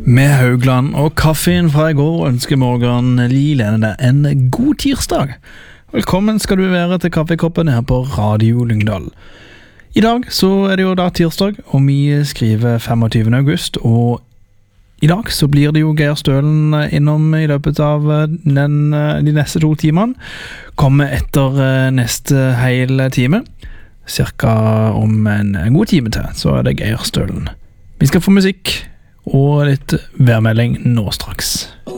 Med Haugland og kaffen fra I går ønsker Morgan Lilene deg en god tirsdag. Velkommen skal du være til kaffekoppen her på Radio Lyngdal. I dag så det jo da tirsdag, og vi skriver 25. august, og i dag så blir det jo Geir Stølen innom I løpet av de neste 2 timene. Kommer etter neste hele time. Cirka om en god time til, så det Geir Stølen. Vi skal få musikk og litt værmelding nå straks.